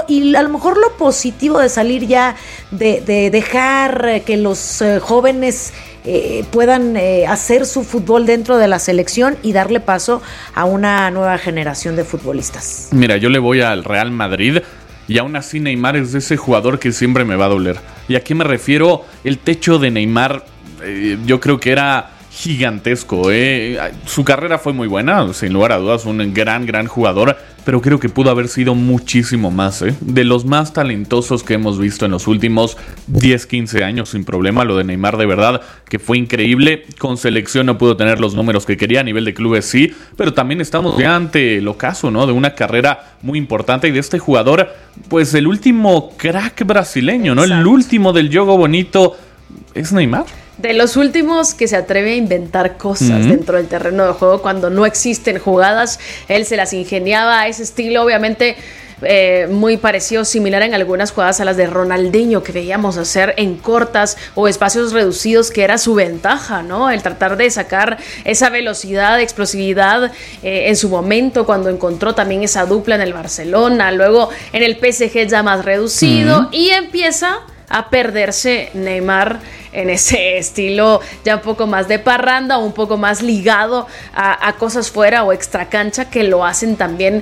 y a lo mejor lo positivo de salir ya, de dejar que los jóvenes puedan hacer su fútbol dentro de la selección y darle paso a una nueva generación de futbolistas. Mira, yo le voy al Real Madrid y aún así Neymar es de ese jugador que siempre me va a doler. ¿Y a qué me refiero? El techo de Neymar yo creo que era gigantesco. Su carrera fue muy buena, sin lugar a dudas, un gran jugador, pero creo que pudo haber sido muchísimo más. De los más talentosos que hemos visto en los últimos 10-15 años, sin problema. Lo de Neymar, de verdad, que fue increíble. Con selección no pudo tener los números que quería, a nivel de clubes sí, pero también estamos ya ante el ocaso, ¿no?, de una carrera muy importante y de este jugador, pues el último crack brasileño, ¿no? Exacto. El último del juego bonito es Neymar. De los últimos que se atreve a inventar cosas dentro del terreno de juego cuando no existen jugadas, él se las ingeniaba a ese estilo, obviamente muy parecido, similar en algunas jugadas a las de Ronaldinho que veíamos hacer en cortas o espacios reducidos, que era su ventaja, ¿no? El tratar de sacar esa velocidad, explosividad en su momento, cuando encontró también esa dupla en el Barcelona, luego en el PSG ya más reducido, y empieza a perderse Neymar en ese estilo ya un poco más de parranda, un poco más ligado a cosas fuera o extra cancha, que lo hacen también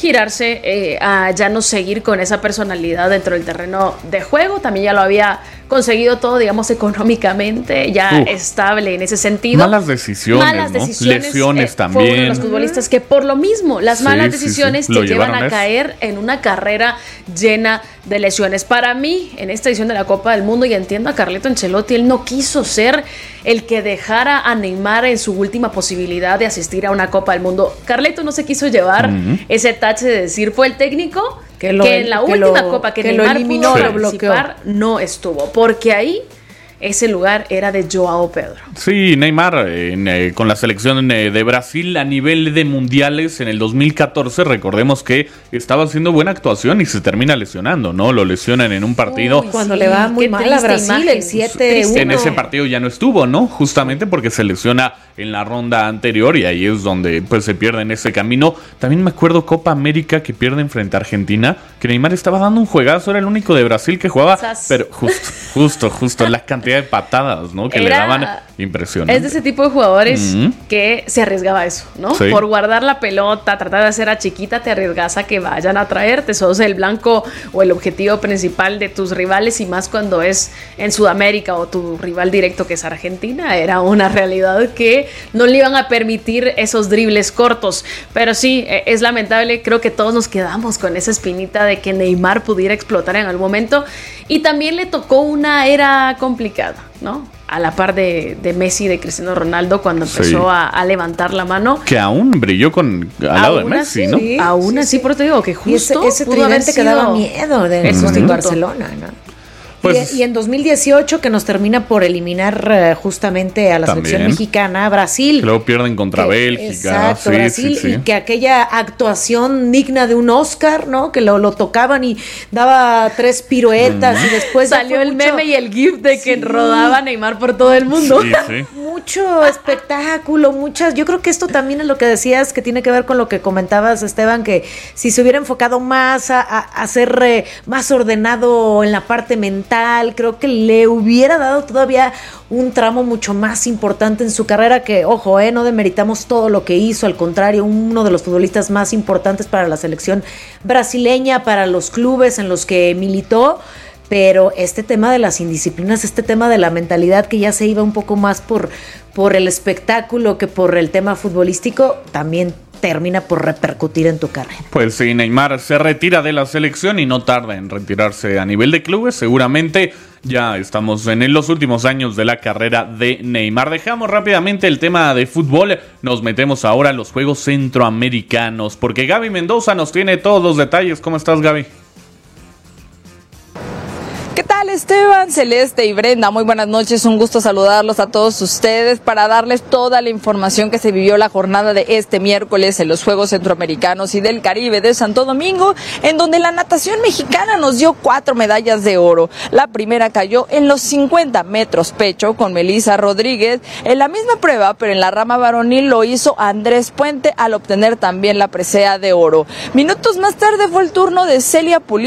girarse a ya no seguir con esa personalidad dentro del terreno de juego. También ya lo había conseguido todo, digamos, económicamente, ya estable en ese sentido. Malas decisiones, ¿no? Lesiones también. Fue uno de los futbolistas que por lo mismo, las malas decisiones te llevan a caer en una carrera llena de lesiones. Para mí, en esta edición de la Copa del Mundo, y entiendo a Carleto Ancelotti, él no quiso ser el que dejara a Neymar en su última posibilidad de asistir a una Copa del Mundo. Carleto no se quiso llevar ese tache de decir, fue el técnico que en la última Copa que Neymar eliminó, pudo lo bloqueó, participar, no estuvo, porque ahí ese lugar era de Joao Pedro. Sí, Neymar con la selección de Brasil a nivel de mundiales en el 2014, recordemos que estaba haciendo buena actuación y se termina lesionando, ¿no? Lo lesionan en un partido. Cuando le va muy mal a Brasil, el 7-1. En ese partido ya no estuvo, ¿no? Justamente porque se lesiona en la ronda anterior y ahí es donde pues se pierde en ese camino. También me acuerdo Copa América que pierden frente a Argentina, que Neymar estaba dando un juegazo, era el único de Brasil que jugaba, pero justo la cantidad de patadas, ¿no?, que le daban, impresionante. Es de ese tipo de jugadores que se arriesgaba a eso, ¿no? Sí. Por guardar la pelota, tratar de hacer a chiquita, te arriesgas a que vayan a traerte, sos el blanco o el objetivo principal de tus rivales, y más cuando es en Sudamérica o tu rival directo que es Argentina. Era una realidad que no le iban a permitir esos dribles cortos, pero sí, es lamentable. Creo que todos nos quedamos con esa espinita de que Neymar pudiera explotar en algún momento, y también le tocó una era complicada, ¿no? A la par de Messi y de Cristiano Ronaldo, cuando empezó a levantar la mano. Que aún brilló al lado de Messi, ¿no? Sí, aún así, por eso te digo que justo ese pudo haber tridente sido que daba miedo de Barcelona, ¿no? Pues, y en 2018, que nos termina por eliminar justamente a la selección mexicana, Brasil. Que luego pierden contra Bélgica. Exacto, Brasil, y que aquella actuación digna de un Oscar, ¿no? Que lo tocaban y daba 3 piruetas y después salió el meme y el gif de que rodaba Neymar por todo el mundo. Sí. Mucho espectáculo, yo creo que esto también es lo que decías, que tiene que ver con lo que comentabas, Esteban, que si se hubiera enfocado más a ser más ordenado en la parte mental, creo que le hubiera dado todavía un tramo mucho más importante en su carrera, que, ojo, no demeritamos todo lo que hizo, al contrario, uno de los futbolistas más importantes para la selección brasileña, para los clubes en los que militó. Pero este tema de las indisciplinas, este tema de la mentalidad, que ya se iba un poco más por el espectáculo que por el tema futbolístico, también termina por repercutir en tu carrera. Pues sí, Neymar se retira de la selección y no tarda en retirarse a nivel de clubes. Seguramente ya estamos en los últimos años de la carrera de Neymar. Dejamos rápidamente el tema de fútbol. Nos metemos ahora a los Juegos Centroamericanos, porque Gaby Mendoza nos tiene todos los detalles. ¿Cómo estás, Gaby? ¿Qué tal, Esteban, Celeste y Brenda? Muy buenas noches, un gusto saludarlos a todos ustedes para darles toda la información que se vivió la jornada de este miércoles en los Juegos Centroamericanos y del Caribe de Santo Domingo, en donde la natación mexicana nos dio 4 medallas de oro. La primera cayó en los 50 metros pecho con Melissa Rodríguez. En la misma prueba, pero en la rama varonil, lo hizo Andrés Puente al obtener también la presea de oro. Minutos más tarde fue el turno de Celia Pulido